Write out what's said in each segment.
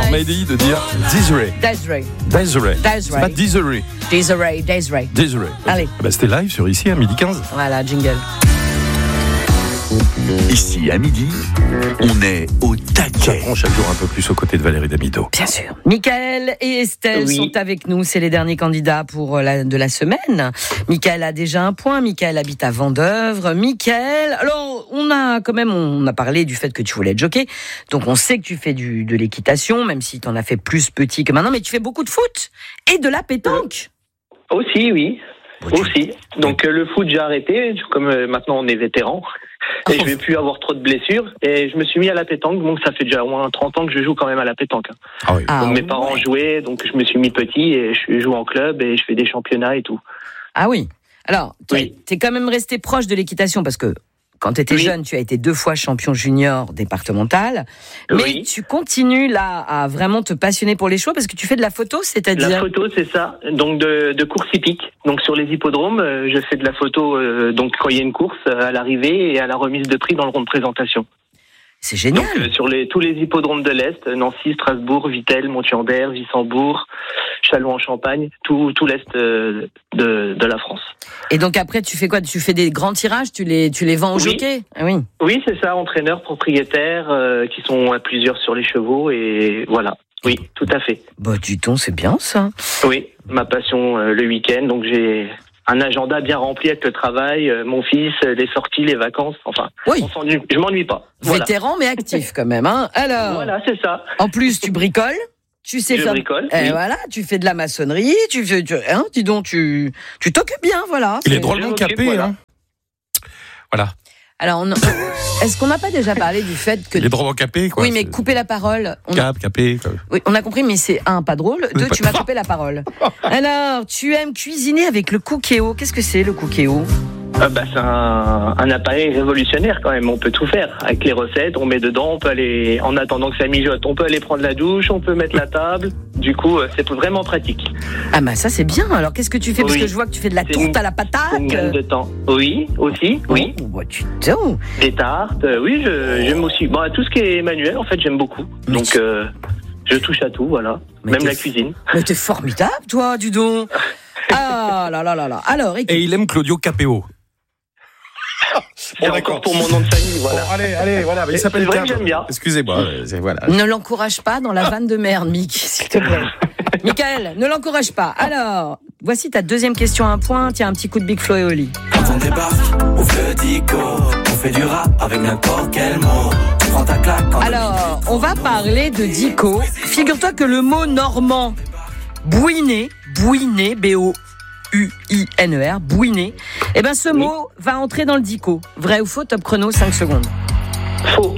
m'a dit de dire Desiree. C'est pas Desiree. Desiree. Allez. C'était live sur ici à 12h15. Voilà, jingle. Ici, à midi, on est au taquet. On chaque jour un peu plus aux côtés de Valérie Damido. Bien sûr. Michael et Estelle sont avec nous. C'est les derniers candidats de la semaine. Michael a déjà un point. Michael habite à Vendeuvre. Michael, alors, on a parlé du fait que tu voulais être jockey. Donc, on sait que tu fais de l'équitation, même si tu en as fait plus petit que maintenant. Mais tu fais beaucoup de foot et de la pétanque. Aussi, oui. Aussi. Donc, le foot, j'ai arrêté. Comme maintenant, on est vétéran. Et je vais plus avoir trop de blessures. Et je me suis mis à la pétanque. Donc, ça fait déjà au moins 30 ans que je joue quand même à la pétanque. Ah oui. Donc, mes parents jouaient. Donc, je me suis mis petit et je joue en club et je fais des championnats et tout. Ah oui. Alors, t'es quand même resté proche de l'équitation parce que quand tu étais jeune, tu as été 2 fois champion junior départemental. Mais tu continues là à vraiment te passionner pour les chevaux parce que tu fais de la photo, c'est-à-dire... La photo, c'est ça. Donc de course hippique. Donc sur les hippodromes, je fais de la photo donc quand il y a une course à l'arrivée et à la remise de prix dans le rond de présentation. C'est génial. Donc sur tous les hippodromes de l'Est, Nancy, Strasbourg, Vittel, Monthiambert, Wissembourg, Châlons-en-Champagne, tout l'Est de la France. Et donc après, tu fais quoi ? Tu fais des grands tirages, tu les vends aux jockeys ? Oui, c'est ça, entraîneurs, propriétaires qui sont à plusieurs sur les chevaux et voilà. Oui, tout à fait. Bah dis donc, c'est bien ça. Oui, ma passion le week-end, donc j'ai un agenda bien rempli avec le travail, mon fils, les sorties, les vacances, enfin, je m'ennuie pas. Voilà. Vétéran mais actif quand même, hein. Alors, voilà, c'est ça. En plus, tu bricoles. Tu sais faire. Bricole, voilà, tu fais de la maçonnerie, dis donc, tu t'occupes bien, voilà. Il est drôlement capé, hein. Voilà. Alors, est-ce qu'on n'a pas déjà parlé du fait que... Il est drôlement capé, quoi. Oui, mais couper la parole... Capé, quoi. Oui, on a compris, mais c'est pas drôle. 2, tu m'as coupé la parole. Alors, tu aimes cuisiner avec le cookéo. Qu'est-ce que c'est, le cookéo ? C'est un appareil révolutionnaire quand même, on peut tout faire avec les recettes, on met dedans, on peut aller, en attendant que ça mijote, on peut aller prendre la douche, on peut mettre la table, du coup c'est vraiment pratique. Ah bah ça c'est bien, alors qu'est-ce que tu fais ? Parce que je vois que tu fais de la tourte à la patate. Une gagne de temps. Oui, aussi, oui. Des tartes, oui, j'aime aussi. Tout ce qui est manuel en fait j'aime beaucoup, donc je touche à tout, voilà, même la cuisine. Mais t'es formidable toi, dis donc. Ah là là là là. Alors, écoute. Et il aime Claudio Capéo. C'est encore pour mon nom de famille, voilà. Allez, voilà. Il s'appelle vrai que j'aime bien. Excusez-moi, voilà. Ne l'encourage pas dans la vanne de merde, Mick, s'il te plaît. Michael, ne l'encourage pas. Alors, voici ta deuxième question à un point. Tiens, un petit coup de Big Flo et Oli. Quand on débarque, on fait le dico, on fait du rap avec n'importe quel mot. Prends ta claque. Alors, on va parler de dico. Figure-toi que le mot normand, bouiner, B-O-U-I-N-E-R, bouiner, ce mot va entrer dans le dico. Vrai ou faux, top chrono, 5 secondes. Faux.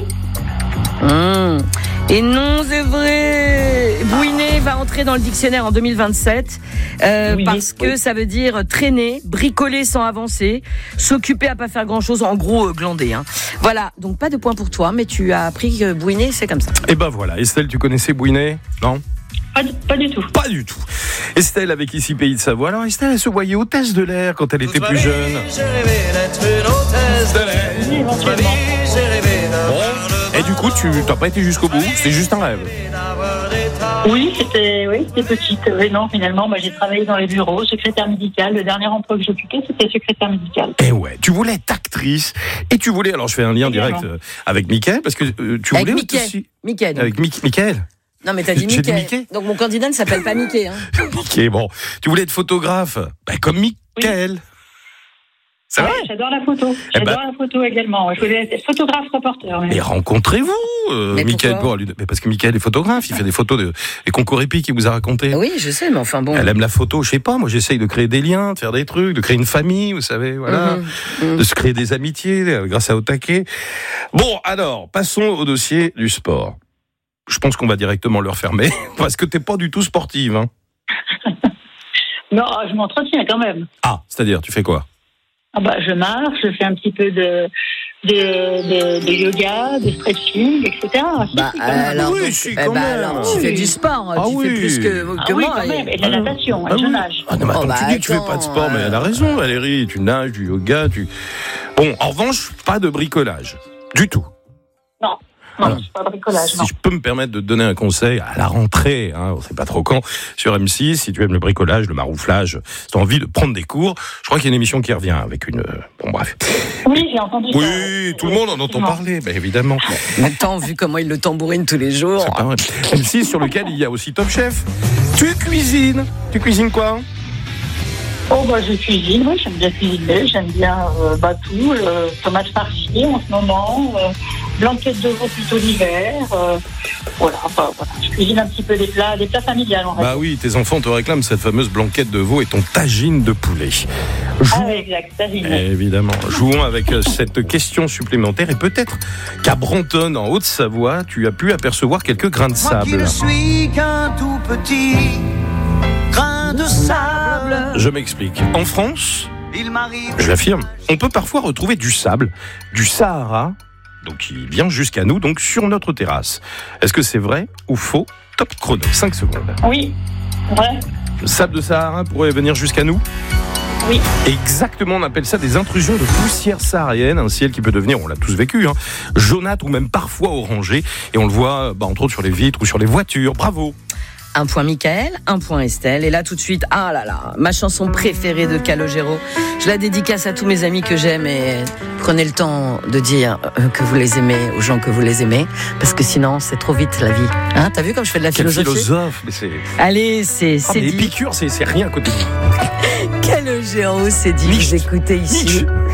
Et non, c'est vrai. Bouiner va entrer dans le dictionnaire en 2027 parce que ça veut dire traîner, bricoler sans avancer, s'occuper à pas faire grand-chose, en gros glander. Hein. Voilà, donc pas de point pour toi, mais tu as appris que bouiner, c'est comme ça. Et voilà, Estelle, tu connaissais bouiner ? Non ? Pas du tout. Pas du tout. Estelle avec ici Pays de Savoie. Alors Estelle, elle se voyait hôtesse de l'air quand elle était plus jeune. J'ai rêvé d'être une hôtesse de l'air. J'ai rêvé bon. Et du coup, tu n'as pas été jusqu'au bout. C'était juste un rêve. Oui, c'était petite. Mais non, finalement, j'ai travaillé dans les bureaux, secrétaire médicale. Le dernier emploi que j'occupais, c'était secrétaire médicale. Et ouais, tu voulais être actrice. Et tu voulais, alors je fais un lien direct avec Mickaël, parce que tu voulais aussi... Mickaël. Avec Mickaël. Non, mais t'as dit Mickey. Donc mon candidat ne s'appelle pas Mickey. Hein. Mickey, bon. Tu voulais être photographe, comme Mickaël. Oui. C'est vrai ? J'adore la photo. J'adore la photo également. Je voulais être photographe reporter. Mais rencontrez-vous, Mickaël. Mais parce que Mickaël est photographe, il fait des photos des concours épiques qu'il vous a raconté. Oui, je sais, mais enfin bon. Elle aime la photo, je sais pas. Moi, j'essaye de créer des liens, de faire des trucs, de créer une famille, vous savez, voilà, de se créer des amitiés grâce à Otake. Bon, alors, passons au dossier du sport. Je pense qu'on va directement le refermer, parce que t'es pas du tout sportive, hein. Non, je m'entretiens quand même. Ah, c'est-à-dire, tu fais quoi ? Je marche, je fais un petit peu de yoga, de stretching, etc. Tu fais du sport, tu fais plus que moi. Oui, quand même, et de la natation, je nage. Ah non, mais attends, tu dis que tu fais pas de sport, mais elle a raison, Valérie, tu nages, du yoga, Bon, en revanche, pas de bricolage, du tout. Non. Non, c'est pas bricolage, non. Si je peux me permettre de te donner un conseil à la rentrée, on sait pas trop quand, sur M6, si tu aimes le bricolage, le marouflage, si tu as envie de prendre des cours, je crois qu'il y a une émission qui revient avec une... Bon, bref. Oui, j'ai entendu ça. Oui, tout le monde en entend parler, évidemment. Maintenant, vu comment il le tambourine tous les jours. C'est pas vrai. M6 sur lequel il y a aussi Top Chef. Tu cuisines quoi? Oh, je cuisine, oui, j'aime bien cuisiner, j'aime bien tout, tomates farcies en ce moment, blanquettes de veau plutôt l'hiver, voilà, je cuisine un petit peu des plats familiales en fait. Oui, tes enfants te réclament cette fameuse blanquette de veau et ton tagine de poulet. Exact, tagine. Évidemment, jouons avec cette question supplémentaire et peut-être qu'à Brantôme, en Haute-Savoie, tu as pu apercevoir quelques grains de sable. Moi qui ne suis qu'un tout petit grain de sable. Je m'explique. En France, je l'affirme, on peut parfois retrouver du sable, du Sahara, donc qui vient jusqu'à nous, donc sur notre terrasse. Est-ce que c'est vrai ou faux? Top chrono, 5 secondes. Oui, vrai. Le sable de Sahara pourrait venir jusqu'à nous? Oui. Exactement, on appelle ça des intrusions de poussière saharienne, un ciel qui peut devenir, on l'a tous vécu, jaunâtre ou même parfois orangé, et on le voit entre autres sur les vitres ou sur les voitures. Bravo. Un point Mickaël, un point Estelle. Et là, tout de suite, ma chanson préférée de Calogero. Je la dédicace à tous mes amis que j'aime et prenez le temps de dire que vous les aimez aux gens que vous les aimez. Parce que sinon, c'est trop vite la vie. T'as vu comme je fais de la philosophie? Quel philosophe, mais c'est... Allez, c'est dit. Épicure, c'est rien à côté de Calogero, c'est dit. Vous écoutez ici.